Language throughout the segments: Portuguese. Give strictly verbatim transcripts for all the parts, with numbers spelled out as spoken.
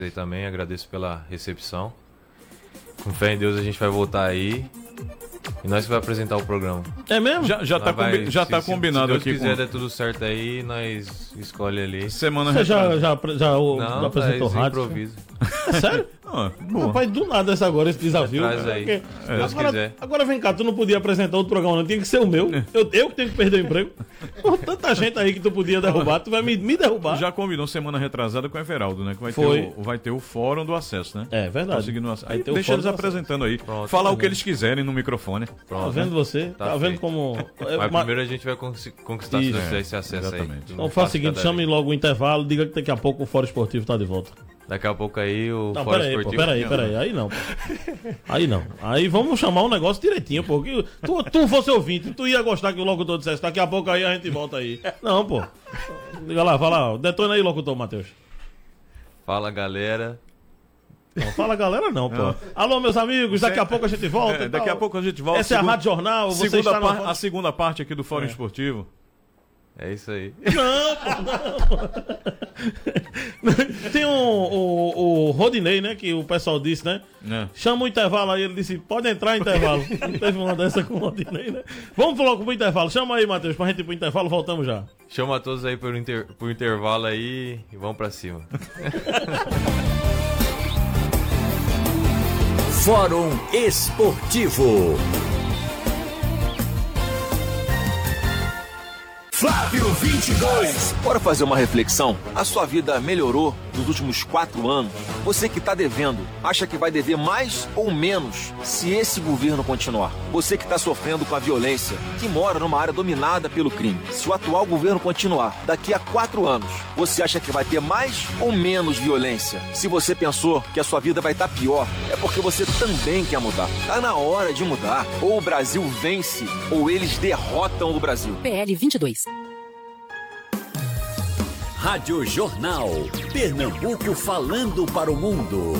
aí também, agradeço pela recepção. Com fé em Deus a gente vai voltar aí. E nós que vai apresentar o programa. É mesmo? Já, já, tá, vai, combi já se, tá se, combinado se Deus aqui. Se quiser com... der tudo certo aí, nós escolhe ali. Semana Você já, retrasada. já, já, Não, já apresentou é rádio? improviso. É sério? Ah, boa. Rapaz, do nada essa agora, esse desafio. Traz né? aí, Porque- se Deus agora, quiser. agora vem cá, tu não podia apresentar outro programa, não tinha que ser o meu. Eu, eu que tenho que perder o emprego. Pô, tanta gente aí que tu podia derrubar, tu vai me, me derrubar. Já combinou semana retrasada com o Everaldo, né? Que vai, Foi. ter o, vai ter o fórum do acesso, né? É verdade. Conseguindo o acesso. Vai Aí ter o deixa fórum eles do acesso. apresentando aí. Pronto, Falar tá o que bom. eles quiserem no microfone. Pronto, Tá vendo você? Tá Tá, vendo feito. como. é, Mas ma- primeiro a gente vai con- conquistar Isso. se Deus esse acesso Exatamente. aí. Então faz o seguinte, chame logo o intervalo, diga que daqui a pouco o Fórum Esportivo tá de volta. Daqui a pouco aí o Não, Fórum peraí, pô, Esportivo. peraí, peraí. Aí não, pô. Aí não. Aí vamos chamar um negócio direitinho, pô. Que tu, tu fosse ouvinte, tu ia gostar que o locutor dissesse, daqui a pouco aí a gente volta aí. Não, pô. Diga lá, fala, detona aí, locutor Matheus. Fala, galera. Não fala galera não, pô. Não. Alô, meus amigos, daqui a pouco a gente volta. É, e daqui tal. a pouco a gente volta. Essa é a Segunda- Rádio Jornal, você segunda está no par- Fórum- A segunda parte aqui do Fórum É. Esportivo. É isso aí. Não, pô, não, pô. Tem um, o, o Rodinei, né, que o pessoal disse, né? É. Chama o intervalo aí, ele disse, pode entrar em intervalo. Não teve uma dessa com o Rodinei, né? Vamos logo pro intervalo. Chama aí, Matheus, pra gente ir pro intervalo, voltamos já. Chama todos aí pro, inter... pro intervalo aí e vamos pra cima. Fórum Esportivo. Flávio vinte e dois. Bora fazer uma reflexão? A sua vida melhorou nos últimos quatro anos? Você que está devendo, acha que vai dever mais ou menos se esse governo continuar? Você que está sofrendo com a violência, que mora numa área dominada pelo crime, se o atual governo continuar, daqui a quatro anos, você acha que vai ter mais ou menos violência? Se você pensou que a sua vida vai estar pior, é porque você também quer mudar. Tá na hora de mudar. Ou o Brasil vence, ou eles derrotam o Brasil. P L vinte e dois. Rádio Jornal. Pernambuco falando para o mundo.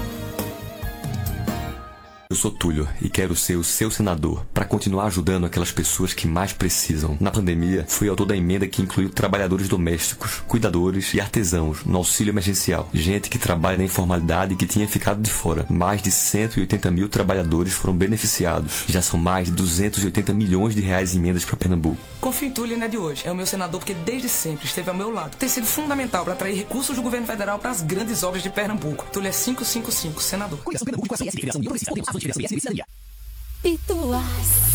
Eu sou Túlio e quero ser o seu senador para continuar ajudando aquelas pessoas que mais precisam. Na pandemia, fui autor da emenda que incluiu trabalhadores domésticos, cuidadores e artesãos no auxílio emergencial. Gente que trabalha na informalidade e que tinha ficado de fora. Mais de cento e oitenta mil trabalhadores foram beneficiados. Já são mais de duzentos e oitenta milhões de reais em emendas para Pernambuco. Confio em Túlio, não é de hoje. É o meu senador porque desde sempre esteve ao meu lado. Tem sido fundamental para atrair recursos do governo federal para as grandes obras de Pernambuco. Túlio é quinhentos e cinquenta e cinco, senador. Pituás.